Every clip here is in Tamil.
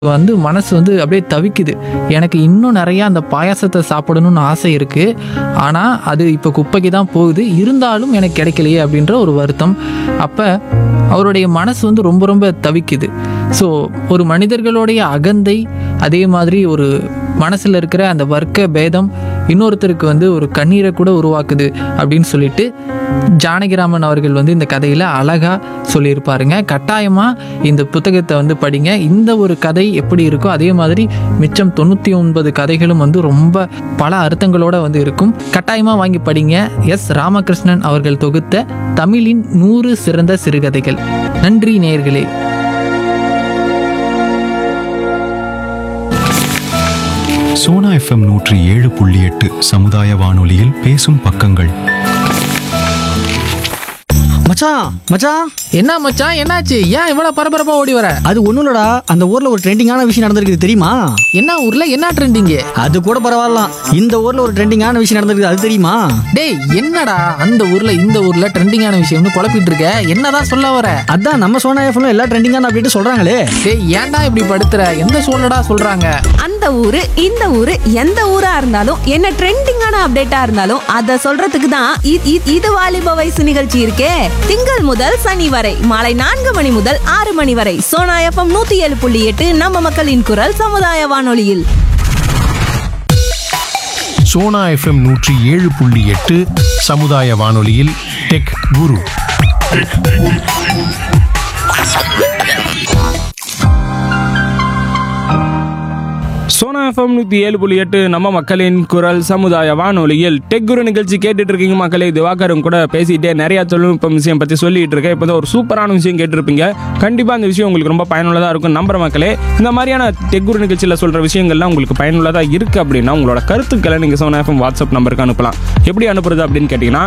மனசு அப்படியே தவிக்குது. எனக்கு இன்னும் நிறையா அந்த பாயாசத்தை சாப்பிடணும்னு ஆசை இருக்கு. ஆனா அது இப்போ குப்பைக்கு தான் போகுது. இருந்தாலும் எனக்கு கிடைக்கலையே அப்படின்ற ஒரு வருத்தம். அப்ப அவருடைய மனசு ரொம்ப ரொம்ப தவிக்குது. ஸோ ஒரு மனிதர்களுடைய அகந்தை, அதே மாதிரி ஒரு மனசுல இருக்கிற அந்த வர்க்க பேதம் இன்னொருத்தருக்கு ஒரு கண்ணீரை கூட உருவாக்குது அப்படின்னு சொல்லிட்டு ஜானகிராமன் அவர்கள் இந்த கதையில அழகா சொல்லியிருப்பாருங்க. கட்டாயமா இந்த புத்தகத்தை படிங்க. இந்த ஒரு கதை எப்படி இருக்கோ அதே மாதிரி மிச்சம் 99 கதைகளும் ரொம்ப பல அர்த்தங்களோட இருக்கும். கட்டாயமா வாங்கி படிங்க. எஸ் ராமகிருஷ்ணன் அவர்கள் தொகுத்த தமிழின் 100 சிறந்த சிறுகதைகள். நன்றி நேயர்களே. சோனா FM 107.8 சமுதாய வானொலியில் பேசும் பக்கங்கள். மச்சான் மச்சான், என்ன மச்சான், என்னாச்சு? ஏன் இவ்வளவு பரபரப்பா ஓடி வர? அது ஒண்ணும் இல்லடா. அந்த ஊர்ல ஒரு ட்ரெண்டிங்கான விஷயம் நடந்திருக்கு தெரியுமா? என்ன ஊர்ல என்ன ட்ரெண்டிங்? அது கூட பரவாயில்ல, இந்த ஊர்ல ஒரு ட்ரெண்டிங்கான விஷயம் நடந்திருக்கு, அது தெரியுமா? டேய், என்னடா அந்த ஊர்ல இந்த ஊர்ல ட்ரெண்டிங்கான விஷயம்னு குழப்பிட்டு இருக்க? என்னதான் சொல்ல வர? அதான் நம்ம சோனா எஃப்எம்ல எல்லா ட்ரெண்டிங்கான அப்டேட் சொல்றாங்களே. டேய், ஏன்டா இப்படி படுத்துற? எந்த சூழலடா சொல்றாங்க? அந்த ஊரு இந்த ஊரு எந்த ஊரா இருந்தாலும் என்ன ட்ரெண்டிங்கான அப்டேட்டா இருந்தாலும் அத சொல்றதுக்கு தான் இது வாலிப வயசு நிகழ்ச்சி இருக்கே. திங்கள் முதல் சனி வரை மாலை 4 மணி முதல் 6 மணி வரை சோனா எஃப்எம் 107.8 நம்ம மக்களின் குரல் சமுதாய வானொலியில். சோனா FM 107.8 சமுதாய வானொலியில் டெக் குரு. சோனா FM 107.8 நம்ம மக்களின் குரல் சமுதாய வானொலியில் டெக் குரு நிகழ்ச்சி கேட்டுட்டு இருக்கீங்க மக்களே. திவாகரும் கூட பேசிட்டே நிறைய தொழில்நுட்பம் விஷயம் பற்றி சொல்லிட்டு இருக்கேன். இப்போ ஒரு சூப்பரான விஷயம் கேட்டிருப்பீங்க. கண்டிப்பாக அந்த விஷயம் உங்களுக்கு ரொம்ப பயனுள்ளதாக இருக்கும் நம்புற மக்களே. இந்த மாதிரியான டெக் குரு நிகழ்ச்சியில் சொல்கிற விஷயங்கள்லாம் உங்களுக்கு பயனுள்ளதாக இருக்குது அப்படின்னா உங்களோட கருத்துக்களை நீங்கள் சோனா FM வாட்ஸ்அப் நம்பருக்கு அனுப்பலாம். எப்படி அனுப்புறது அப்படின்னு கேட்டிங்கன்னா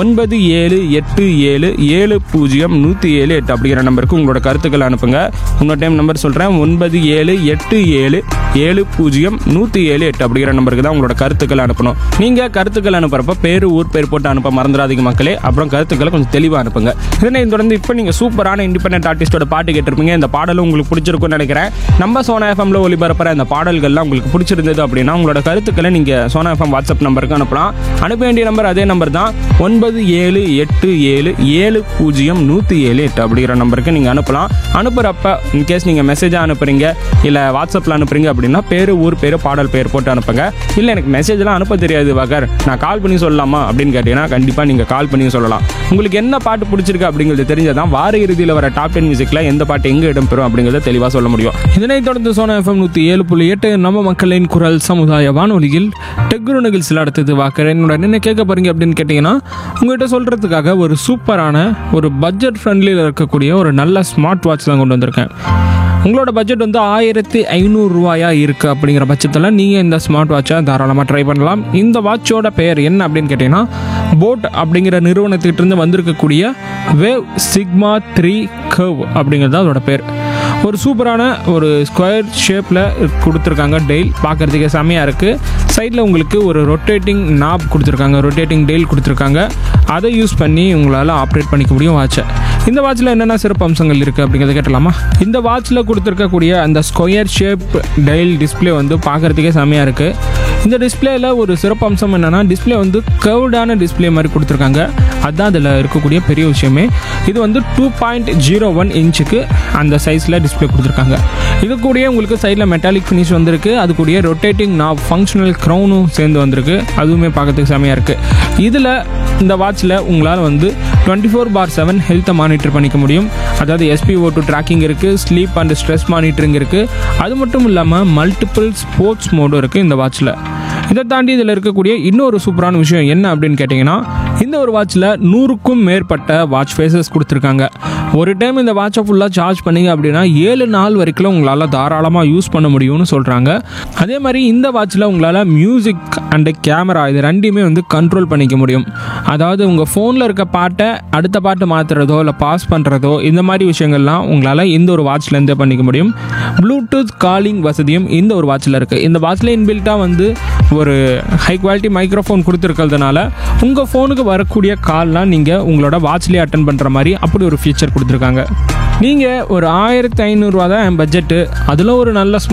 9787700107 அப்படிங்கிற நம்பருக்கு உங்களோட கருத்துக்களை அனுப்புங்க. இன்னொரு டைம் நம்பர் சொல்கிறேன், 9787700107 அப்படிங்கிற நம்பருக்கு தான் உங்களோட கருத்துக்களை அனுப்பணும். நீங்கள் கருத்துக்கள் அனுப்புறப்ப பேர் ஊர் பேர் போட்டு அனுப்ப மறந்துடாதீங்க மக்களே. அப்புறம் கருத்துக்களை கொஞ்சம் தெளிவாக அனுப்புங்க. இதனை தொடர்ந்து இப்போ நீங்கள் சூப்பரான இண்டிபெண்டன்ட் ஆர்டிஸ்டோட பாட்டு கேட்டிருப்பீங்க. இந்த பாடலும் உங்களுக்கு பிடிச்சிருக்கும்னு நினைக்கிறேன். நம்ம சோனா எஃப்எம்ல ஒளிபரப்புற இந்த பாடல்கள்லாம் உங்களுக்கு பிடிச்சிருந்தது அப்படின்னா உங்களோட கருத்துக்களை நீங்கள் சோனா எஃப்எம் வாட்ஸ்அப் நம்பருக்கு அனுப்பலாம். அனுப்ப வேண்டிய நம்பர் அதே நம்பர் தான், 9787700107 அப்படிங்கிற நம்பருக்கு நீங்கள் அனுப்பலாம். அனுப்புகிறப்ப இன்கேஸ் நீங்கள் மெசேஜாக அனுப்புறீங்க இல்லை வாட்ஸ்அப்பில் அனுப்புறீங்க அப்படின்னா பேர் ஊர் பேர் பாடல் பேர் போட்டு அனுப்புங்க. இல்லை எனக்கு மெசேஜ்லாம் அனுப்ப தெரியாது வாகர், நான் கால் பண்ணி சொல்லலாமா அப்படின்னு கேட்டீங்கன்னா கண்டிப்பாக நீங்கள் கால் பண்ணி சொல்லலாம். உங்களுக்கு என்ன பாட்டு பிடிச்சிருக்கு அப்படிங்கிறது தெரிஞ்சதான் வார இறுதியில் வர டாப் 10 மியூசிக்கில் எந்த பாட்டு எங்கே இடம்பெறும் அப்படிங்கிறத தெளிவாக சொல்ல முடியும். இதனைத் தொடர்ந்து சோனா FM 107.8 நம்ம மக்களின் குரல் சமுதாய வானொலியில் டெக்குரு நிகழ்ச்சியில் அடுத்தது வாக்கர் என்னோட என்ன கேட்க போறீங்க அப்படின்னு கேட்டிங்கன்னா உங்கள்கிட்ட சொல்கிறதுக்காக ஒரு சூப்பரான ஒரு பட்ஜெட் ஃப்ரெண்ட்லியில் இருக்கக்கூடிய ஒரு நல்ல ஸ்மார்ட் வாட்ச் தான் கொண்டு வந்திருக்கேன். உங்களோட பட்ஜெட் 1500 ரூபாயா இருக்குது அப்படிங்கிற பட்சத்தில் நீங்கள் இந்த ஸ்மார்ட் வாட்சை தாராளமாக ட்ரை பண்ணலாம். இந்த வாட்சோட பெயர் என்ன அப்படின்னு கேட்டிங்கன்னா போட் அப்படிங்கிற நிறுவனத்திலிருந்து வந்திருக்கக்கூடிய வேவ் சிக்மா 3 கர்வ் அப்படிங்கிறது அதோட பேர். ஒரு சூப்பரான ஒரு ஸ்கொயர் ஷேப்பில் கொடுத்துருக்காங்க. டெயில் பார்க்குறதுக்கே செம்மையாக இருக்குது. சைடில் உங்களுக்கு ஒரு ரொட்டேட்டிங் நாப் கொடுத்துருக்காங்க, ரொட்டேட்டிங் டெயில் கொடுத்துருக்காங்க. அதை யூஸ் பண்ணி உங்களால் ஆப்ரேட் பண்ணிக்க முடியும் வாட்சை. இந்த வாட்சில் என்னென்ன சிறப்பு அம்சங்கள் இருக்குது அப்படிங்கிறத கேட்டலாமா? இந்த வாட்சில் கொடுத்துருக்கக்கூடிய அந்த ஸ்கொயர் ஷேப் டெயில் டிஸ்பிளே பார்க்குறதுக்கே செம்மையாக இருக்குது. இந்த டிஸ்பிளேயில் ஒரு சிறப்பு அம்சம் என்னென்னா டிஸ்பிளே கர்வ்டான டிஸ்பிளே மாதிரி கொடுத்துருக்காங்க. அதுதான் அதில் இருக்கக்கூடிய பெரிய விஷயமே. இது 2.01 இன்ச்சுக்கு அந்த சைஸில் டிஸ்பிளே கொடுத்துருக்காங்க. இது கூடயே உங்களுக்கு சைடில் மெட்டாலிக் ஃபினிஷ் வந்திருக்கு. அது கூடயே ரொட்டேட்டிங் நாப் ஃபங்க்ஷனல் க்ரௌனும் சேர்ந்து வந்திருக்கு. அதுவுமே பார்க்கறதுக்கு செம்மையாக இருக்குது. இதில் இந்த வாட்சில் உங்களால் 24/7 ஹெல்த்தை மானிட்டர் பண்ணிக்க முடியும். அதாவது SpO2 ட்ராக்கிங் இருக்குது, ஸ்லீப் அண்ட் ஸ்ட்ரெஸ் மானிட்டரிங் இருக்குது. அது மட்டும் இல்லாமல் மல்டிபிள் ஸ்போர்ட்ஸ் மோடும் இருக்குது இந்த வாட்சில். இதை தாண்டி இதில் இருக்கக்கூடிய இன்னொரு சூப்பரான விஷயம் என்ன அப்படின்னு கேட்டிங்கன்னா இந்த ஒரு வாட்சில் 100க்கும் மேற்பட்ட வாட்ச் ஃபேஸஸ் கொடுத்துருக்காங்க. ஒரு டைம் இந்த வாட்சை ஃபுல்லாக சார்ஜ் பண்ணிங்க அப்படின்னா 7 நாள் வரைக்கும் உங்களால் தாராளமாக யூஸ் பண்ண முடியும்னு சொல்கிறாங்க. அதே மாதிரி இந்த வாட்சில் உங்களால் மியூசிக் அண்டு கேமரா இது ரெண்டையுமே கண்ட்ரோல் பண்ணிக்க முடியும். அதாவது உங்கள் ஃபோனில் இருக்க பாட்டை அடுத்த பாட்டு மாற்றுறதோ இல்லை பாஸ் பண்ணுறதோ இந்த மாதிரி விஷயங்கள்லாம் உங்களால் இந்த ஒரு வாட்ச்லேருந்தே பண்ணிக்க முடியும். ப்ளூடூத் காலிங் வசதியும் இந்த ஒரு வாட்சில் இருக்குது. இந்த வாட்சில் இன்பில்ட்டாக ஒரு ஹை குவாலிட்டி மைக்ரோஃபோன் கொடுத்துருக்கிறதுனால உங்கள் ஃபோனுக்கு வரக்கூடிய கால்லாம் நீங்கள் உங்களோட வாட்ச்லேயே அட்டன் பண்ணுற மாதிரி அப்படி ஒரு ஃபீச்சர் கொடுத்துருக்காங்க. நீங்கள் ஒரு 1500 ரூபா தான் என் பட்ஜெட்டு, அதில் ஒரு நல்ல